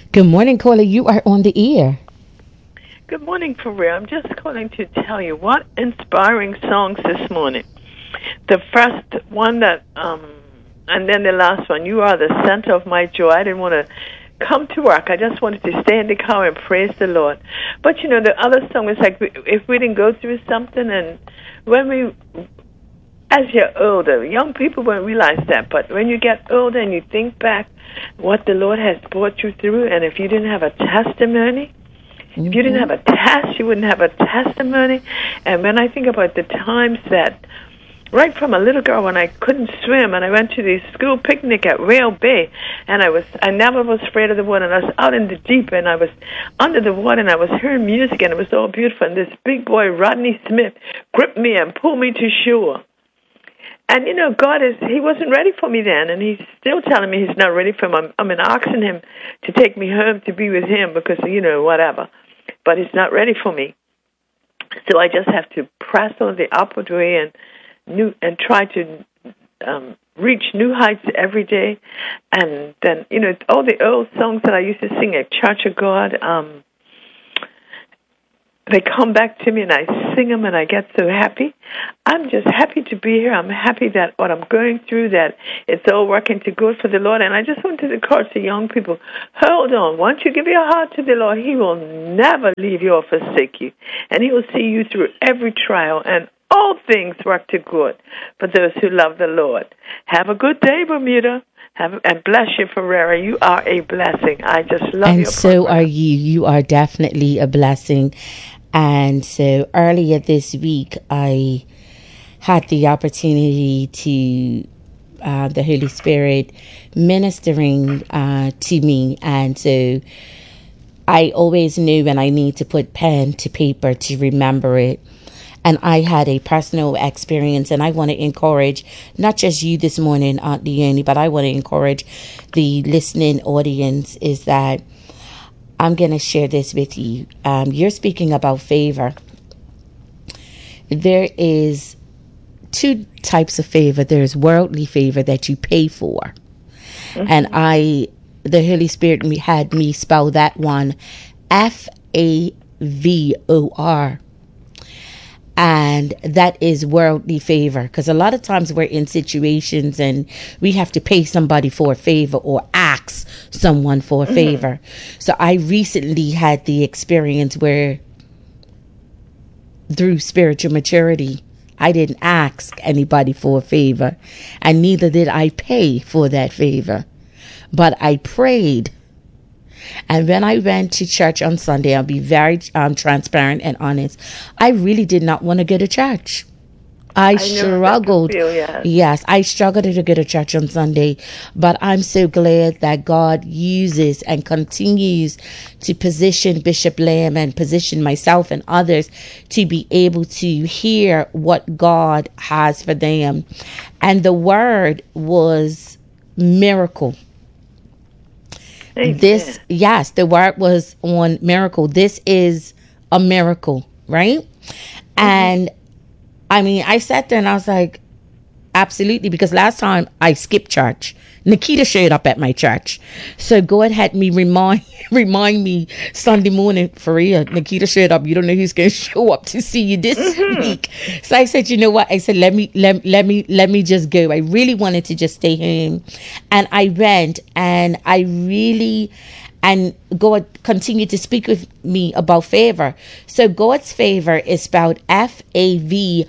Good morning, caller. You are on the air. Good morning, Faria. I'm just calling to tell you what inspiring songs this morning. The first one and then the last one, You Are the Center of My Joy. I didn't want to come to work. I just wanted to stay in the car and praise the Lord. But, the other song was like, if we didn't go through something, and as you're older, young people won't realize that, but when you get older and you think back what the Lord has brought you through, and if you didn't have a testimony, if you didn't have a test, you wouldn't have a testimony. And when I think about the times that, right from a little girl when I couldn't swim, and I went to the school picnic at Rail Bay, and I never was afraid of the water, and I was out in the deep, and I was under the water, and I was hearing music, and it was all beautiful, and this big boy, Rodney Smith, gripped me and pulled me to shore. And, he wasn't ready for me then, and he's still telling me he's not ready for me. I'm asking him to take me home to be with him because, whatever. But he's not ready for me. So I just have to press on the upward way and try to reach new heights every day. And then, all the old songs that I used to sing at Church of God, they come back to me and I sing them and I get so happy. I'm just happy to be here. I'm happy that what I'm going through, that it's all working to good for the Lord. And I just want to encourage the young people, hold on. Once you give your heart to the Lord, He will never leave you or forsake you. And He will see you through every trial, and all things work to good for those who love the Lord. Have a good day, Bermuda. And bless you, Ferreira. You are a blessing. I just love you. And so are you. You are definitely a blessing. And so earlier this week, I had the opportunity to the Holy Spirit ministering to me. And so I always knew when I need to put pen to paper to remember it. And I had a personal experience, and I want to encourage not just you this morning, Aunt Leonie, but I want to encourage the listening audience, is that I'm going to share this with you. You're speaking about favor. There is two types of favor. There's worldly favor that you pay for. Mm-hmm. And the Holy Spirit had me spell that one FAVOR. And that is worldly favor, because a lot of times we're in situations and we have to pay somebody for a favor or ask someone for a favor. So I recently had the experience where, through spiritual maturity, I didn't ask anybody for a favor, and neither did I pay for that favor, but I prayed. And when I went to church on Sunday, I'll be very transparent and honest, I really did not want to go to church. I struggled. Yes, I struggled to go to church on Sunday, but I'm so glad that God uses and continues to position Bishop Lamb and position myself and others to be able to hear what God has for them. And the word was miracle. The word was on miracle. This is a miracle, right? Mm-hmm. And I mean, I sat there and I was like, absolutely, because last time I skipped church, Nikita showed up at my church. So God had me remind me Sunday morning, for real, Nikita showed up. You don't know who's going to show up to see you this week. So I said, you know what? I said, let me just go. I really wanted to just stay home. And I went, and and God continued to speak with me about favor. So God's favor is spelled FAVOUR.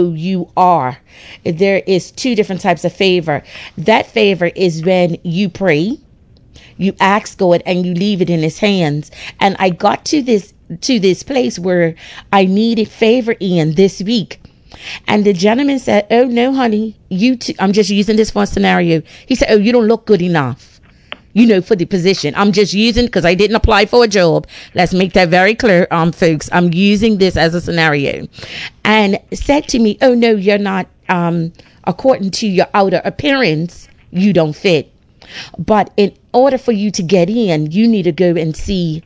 There is two different types of favor. That favor is when you pray, you ask God, and you leave it in His hands. And I got to this place where I needed favor in this week. And the gentleman said, oh no, honey, I'm just using this for a scenario. He said, oh, you don't look good enough, for the position. I'm just using, because I didn't apply for a job. Let's make that very clear, folks. I'm using this as a scenario. And said to me, oh no, you're not, according to your outer appearance, you don't fit. But in order for you to get in, you need to go see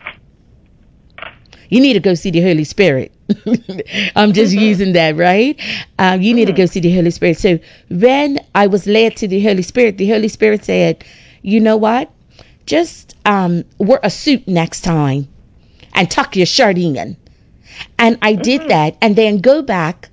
the Holy Spirit. I'm just using that, right? You need to go see the Holy Spirit. So when I was led to the Holy Spirit said, you know what? just wear a suit next time and tuck your shirt in. And I did that, and then go back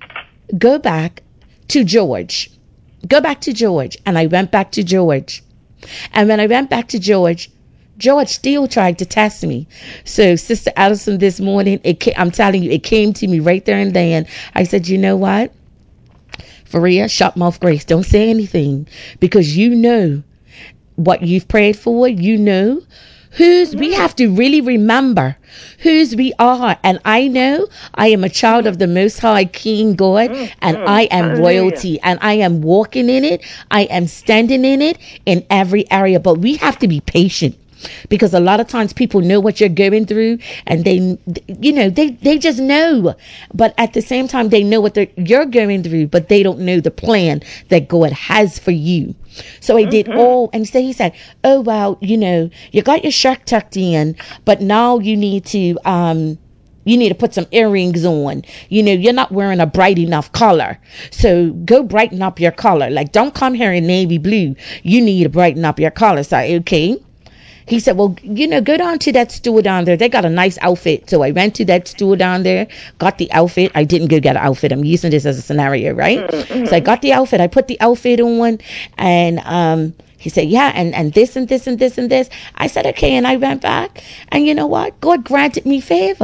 to George. Go back to George. And I went back to George. And when I went back to George still tried to test me. So Sister Allison, this morning, I'm telling you, it came to me right there and then. I said, you know what? Faria, shut mouth Grace, don't say anything, because you know what you've prayed for. You know we have to really remember whose we are. And I know I am a child of the Most High King God, and I am royalty, and I am walking in it. I am standing in it in every area. But we have to be patient, because a lot of times people know what you're going through, and they just know. But at the same time, they know what you're going through, but they don't know the plan that God has for you. So I did all, and so he said, oh, well, you got your shirt tucked in, but now you need to put some earrings on. You're not wearing a bright enough color. So go brighten up your color. Like, don't come here in navy blue. You need to brighten up your color. So, okay. He said, well, go down to that store down there. They got a nice outfit. So I went to that store down there, got the outfit. I didn't go get an outfit. I'm using this as a scenario, right? So I got the outfit. I put the outfit on, and he said, yeah, and this and this and this and this. I said, okay. And I went back, and you know what? God granted me favor.